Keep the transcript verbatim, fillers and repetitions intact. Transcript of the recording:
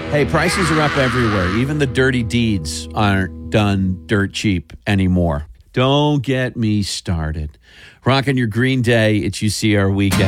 Hey, prices are up everywhere. Even the dirty deeds aren't done dirt cheap anymore. Don't get me started. Rocking your Green Day. It's U C R Weekend.